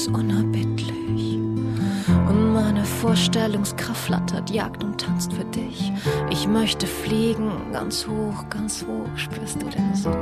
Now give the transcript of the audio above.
ist unerbittlich. Und meine Vorstellungskraft flattert, jagt und tanzt für dich. Ich möchte fliegen, ganz hoch, spürst du das?